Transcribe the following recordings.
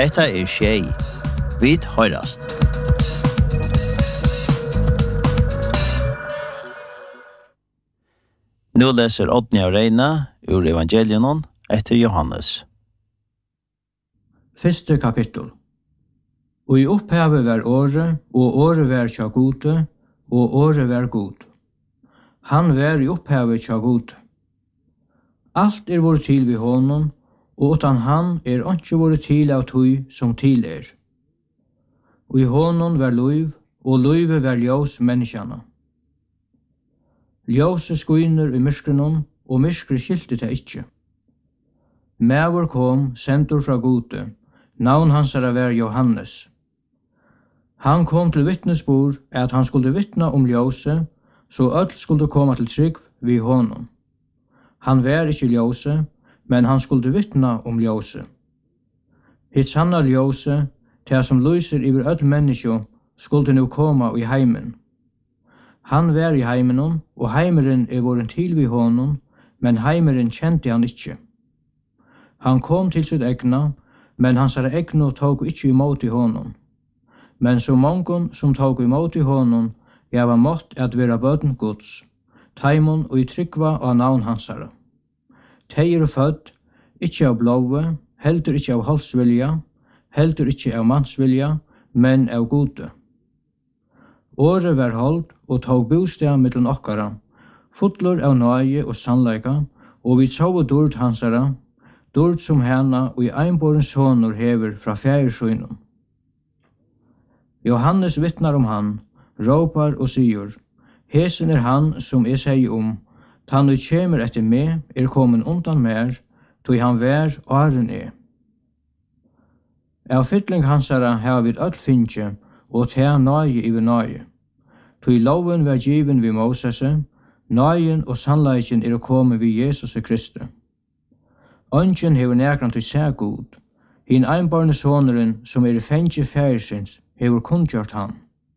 Hetta Shay. Vid høyrast. Nu leser Odni av Reina ur Evangelion etter Johannes. Første kapittel. Og i opphavet var året, og året var tja gode, og året var god. Han var i opphavet tja gode. Alt vore til vi honom, og utan han ikke vore til av tøy som til Og i honom var løyv, og løyve var ljós menneskjana. Ljóset skuiner i myskrenon, og myskre skilte det ikkje. Mævor kom, sendur fra gode, navn hansara var Johannes. Han kom til vittnesbord at han skulle vittna om ljóset, så öll skulle komma til trygg vi honom. Han var ikkje ljóset, men han skulle vittna om ljóset. Hitt sanna ljóset, det som lyser iver öll menneskjo, skulle nu komma i heimen. Han var i heimenon, og heimeren voren til vi honom, men heimeren kjente han ikkje. Han kom til sitt egna, men hans egna tog ikkje imot i honom. Men så mongon som tog imot i honom, var mått at vera bøden Guds, taimon og i tryggva av navn hansara. Tei fødd, ikkje av blåve, heldur ikkje av halsvilja, heldur ikkje av mansvilja, men av gode. Året var holdt og tog bostad mellom okkara, fotler av nøye og sannleika, og vi så dord hansara, dord som hana og i einborens sonur hever fra fjærsøynum. Johannes vittnar om han, råpar og sier, hesen han som sier om, han og kjemer etter meg kommen undan mer, tog han vær åren Av fytling hansara har vi öll finnje, og ta nøye i nøye. Tog loven var given vi Mosese, nøyen og sannleiken kommet vi Jesus Kristi. Ønsken hever nekran til seg god, hin einbarne soneren som fengje færsins, hever kundgjort han.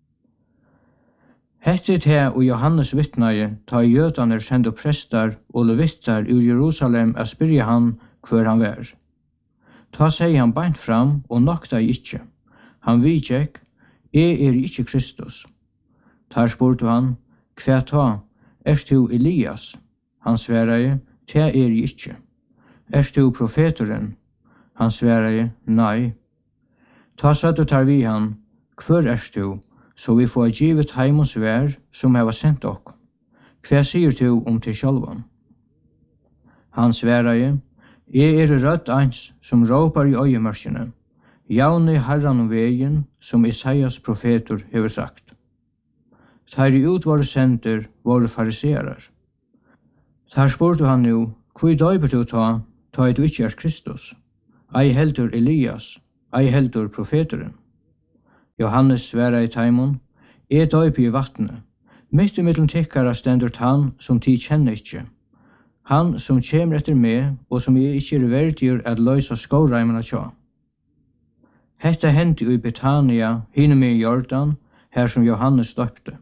Hette te og Johannes vittnaje, ta jødaner sende prestar og levittar ur Jerusalem a spyrja han hver han var. Ta seg han beint fram og nokta ikkje. Han vidtjekk, ikkje Kristus. Tar spurte han, hva ta, du Elias? Han sveraje, te ikkje. Du profeteren? Han sveraje, nei. Ta søtte tar vi han, hver du, så vi får givet heimons vær som heva sendt okk. Hva sier du om til sjálvan? Han sveraje, rødt eins som råpar i øyemørkene, jaune herran om vegen som Isaias profeter hever sagt. Tar ut våre sender, våre fariserar. Tar spurte han nu, hvor døyper du ta du ikkje Kristus? Ei heldur Elias, ei heldur profeteren. Johannes sværa i taimon, døyper i vattnet. Mitt i middelen tikkara stendur han som tid kjenner ikkje. Han som kjemer etter meg, og som ikkje verdigur at løysa skåreimena tja. Hetta henti i Betania, hinne med i Jordan, her som Johannes døpte.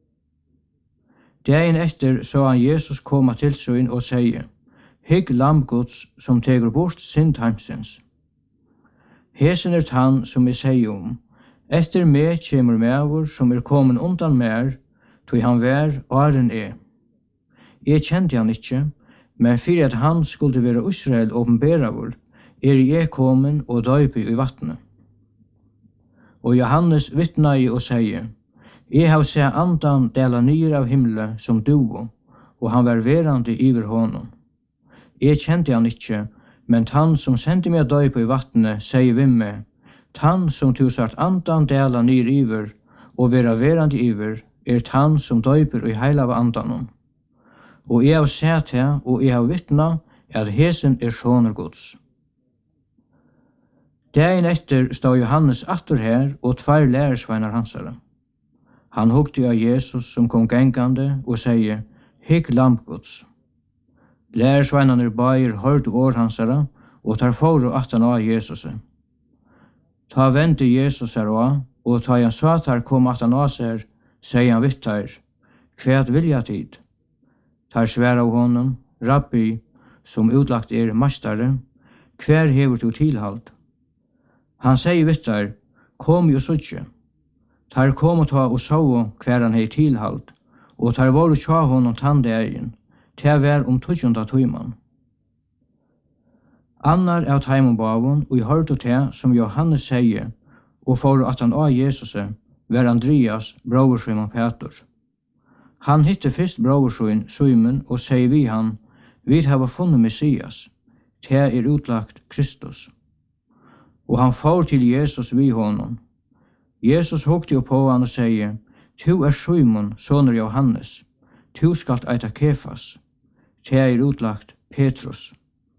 Dagen etter så han Jesus koma til søyn og seie, hygg lamgods som tegur bort syndheimsins. Hesen han som seier om, etter meg kjemur mevor som kommen undan mer, tog han vær åren Jeg kjente han ikkje, men fyrir at han skulle være Israel åpenberavur, jeg kommen og døype i vattnet. Og Johannes vittnai og seie, jeg har sett andan dela nyr av himle som duo, og han var verande iver honom. Jeg kjente han ikkje, men han som sendte meg døype i vattnet, sier vi meg, han som tusart andan dela nyr iver, og vera verande iver, han som døyper i heila av andanon. Og jeg har sett her, og jeg har vittna at hesen soner Guds. Dagen etter stod Johannes atter her, og 2 lærersveinar hansara. Han hugte av Jesus som kom gengande, og sier, hygg lampgods. Lærersveinane bair hørte år hansara, og tar foru atan av Jesus. Ta vente Jesus her og ta han satar kom atan av seg, sier han vittar, hva vilja tid? Tar sværa av honom, rabbi, som utlagt mastare, hver hever du tilhald? Han sier vittar, kom jo suttje. Tar kom og ta og så hver han hei tilhalt, og tar var og tja honom tandægen, til vær 20. tøyman. Annar av taimon bavon, og i hørte til som Johannes sier, og for at han av Jesus var Andreas, bror Simon Peter. Han hitte først bror Simon og sier vi han, vi har funnet Messias, til utlagt Kristus. Og han får til Jesus vi honom. Jesus hukte opp på han og sier, «Tu Simon, soner Johannes, tu skalt eita Kefas, til utlagt Petrus.»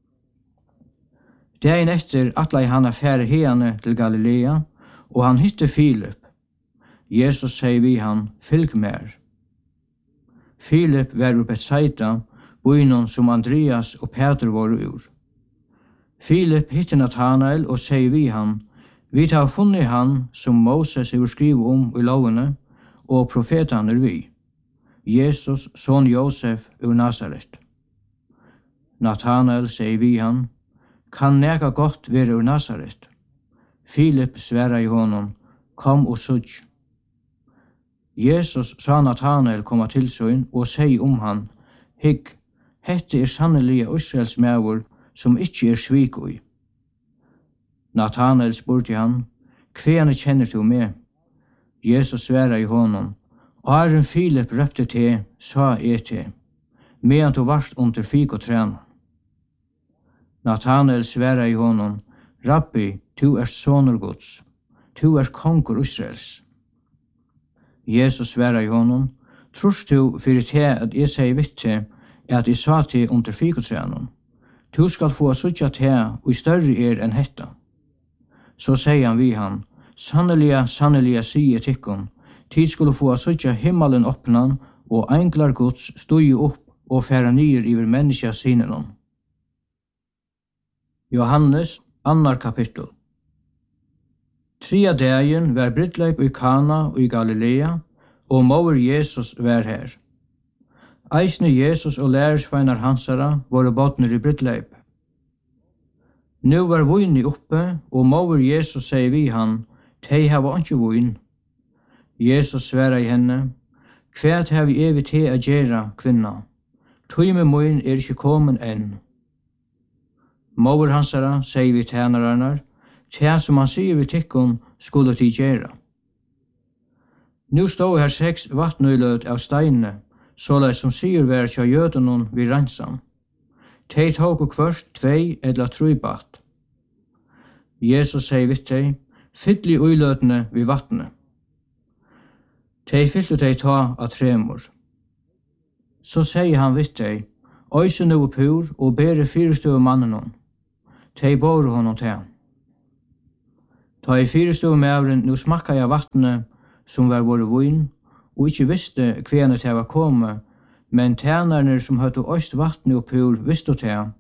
Dagen etter atlei han affære hene til Galilea, og han hitte Filip. Jesus sier vi han, «Fylg mer.» Filip var ur Betsaida, bøynon som Andreas og Peter var ur. Filip hitte Nathanael og sier vi han, «Vi tar funnet han som Moses har skrivet i lovene, og profetene vi, Jesus, son Josef ur Nazaret.» Nathanael sier vi han, «Kan neka godt være ur Nazaret?» Filip sværa i honom, «Kom og sudj.» Jesus sa Nathanael koma til søyn og sier han, «Hygg, hette sannelig Israels mævur som ikkje svikoi.» Nathanael spurte han, «Hvene kjenner du meg?» Jesus sværa i honom, «Aren Filip røpte te, sa te, medan du varst under fikotræna.» Nathanael sværa i honom, «Rabbi, du sonur Guds, du kongur Israels.» Jesus sværa i honom, «Trust du fyrir te at jeg sier vitt te, at jeg sa te under fikotræna? Du skal få suttja te, og større enn hetta.» Så sier han vi han, «Sannelig, sier tikkun, tid skulle få suttja himmelen åpnan, og englar Guds stod opp og færa nyer iver menneska sinenom.» Johannes, 2. kapittel. 3 dagen var brydleip i Kana og i Galilea, og mor Jesus var her. Eisne Jesus og lærersveinar hansara var bodner i brydleip. Nu var vojni oppe, og mor Jesus sier vi han, «Tei hava ikke vojn.» Jesus sværa i henne, «Kvært har vi evig te a gjera, kvinna? Tøyme moin ikke komen enn.» Mor hansara sier vi tænararnar, «Tja som han sier vi tikkun, skulle ti gjera.» Nu stod her 6 vattnøyløt av steinene, såleis som sier vær tja jødenon vi rensan. Tei tåg og kvørst 2 eller 3 batt. Jesus sier vitt tei, «Fyll i uiløtene vi vattne.» Tei fyllte tei ta av 3 mor. Så sier han vitt tei, «Øyse nu pur og bere 4 mannenon.» Tei bore honom til. Ta i 4 mævren nu smakka jeg vattne som var våre vin, og ikkje visste hvene til var komme, men tænarne som høtte øst vattne og pur visste til,